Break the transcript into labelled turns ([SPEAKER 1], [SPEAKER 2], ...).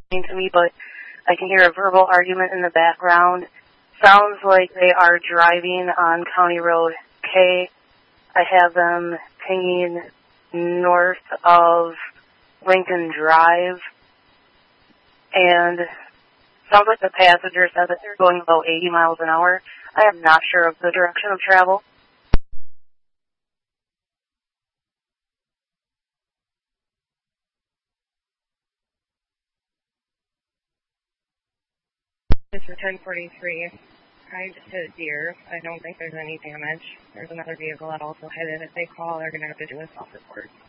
[SPEAKER 1] to me, but I can hear a verbal argument in the background. Sounds like they are driving on County Road K. I have them pinging north of Lincoln Drive, and sounds like the passenger said that they're going about 80 miles an hour. I am not sure of the direction of travel.
[SPEAKER 2] This is 1043. I just hit a deer. I don't think there's any damage. There's another vehicle that also hit it. If they call, they're going to have to do a self-report.